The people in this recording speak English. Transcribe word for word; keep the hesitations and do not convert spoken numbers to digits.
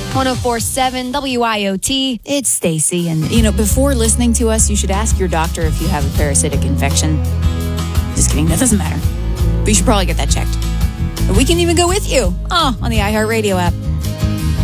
one oh four point seven W I O T. It's Stacy, and you know, before listening to us, you should ask your doctor if you have a parasitic infection. Just kidding, that doesn't matter. But you should probably get that checked. We can even go with you oh, on the iHeartRadio app.